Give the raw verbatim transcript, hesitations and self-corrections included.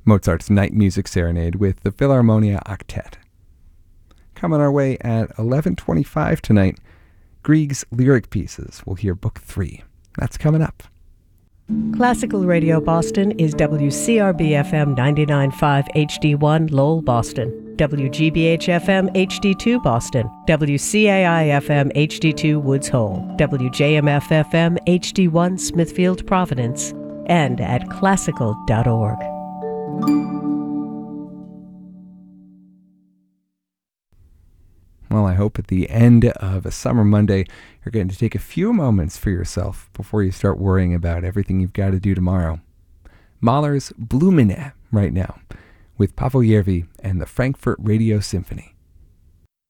Mozart's Night Music Serenade with the Philharmonia Octet. Coming our way at eleven twenty-five tonight, Grieg's Lyric Pieces. We'll hear Book three. That's coming up. Classical Radio Boston is W C R B F M ninety-nine point five H D one Lowell, Boston, W G B H F M H D two Boston, W C A I F M H D two Woods Hole, W J M F F M H D one Smithfield, Providence, and at classical dot org. Well, I hope at the end of a summer Monday, you're going to take a few moments for yourself before you start worrying about everything you've got to do tomorrow. Mahler's Blumine right now, with Paavo Järvi and the Frankfurt Radio Symphony.